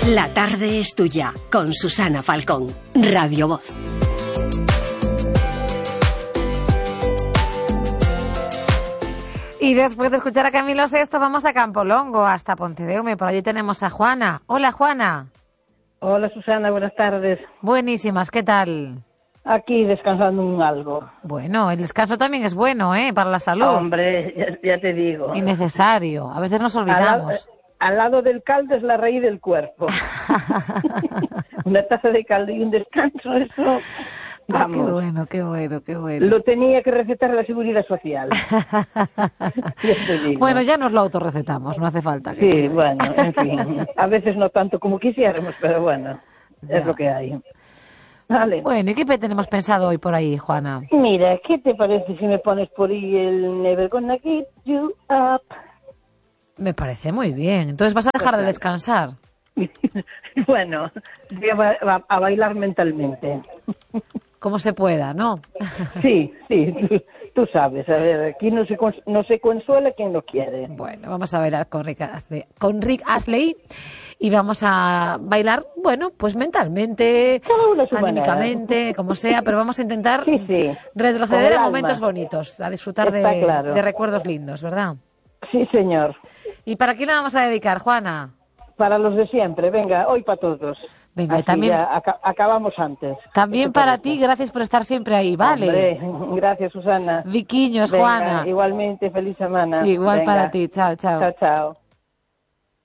La tarde es tuya, con Susana Falcón, Radio Voz. Y después de escuchar a Camilo Sesto, vamos a Campolongo, hasta Pontedeume. Por allí tenemos a Juana. Hola, Juana. Hola, Susana, buenas tardes. Buenísimas, ¿qué tal? Aquí descansando un algo. Bueno, el descanso también es bueno, para la salud. Hombre, ya te digo. Y necesario. A veces nos olvidamos. Al lado del caldo es la raíz del cuerpo. Una taza de caldo y un descanso, eso... Vamos. Qué bueno, qué bueno, qué bueno. Lo tenía que recetar la Seguridad Social. Bueno, ya nos lo autorrecetamos, no hace falta. Sí, bueno, en fin. A veces no tanto como quisiéramos, pero bueno, ya. Es lo que hay. Vale. Bueno, ¿y qué tenemos pensado hoy por ahí, Juana? Mira, ¿qué te parece si me pones por ahí el Never Gonna Give You Up? Me parece muy bien. Entonces vas a dejar de descansar. Bueno, voy a bailar mentalmente. Como se pueda, ¿no? Sí, tú sabes. A ver, aquí no se consuela quien no quiere. Bueno, vamos a bailar con Rick Astley y vamos a bailar, bueno, pues mentalmente, anímicamente, como sea, pero vamos a intentar retroceder a momentos bonitos, a disfrutar de recuerdos lindos, ¿verdad? Sí, señor. ¿Y para quién la vamos a dedicar, Juana? Para los de siempre, venga, hoy para todos. Venga, así y también acabamos antes. También para ti, gracias por estar siempre ahí, ¿vale? Hombre, gracias, Susana. Viquiños, venga, Juana. Igualmente, feliz semana. Igual venga. para ti, chao, chao. Chao, chao.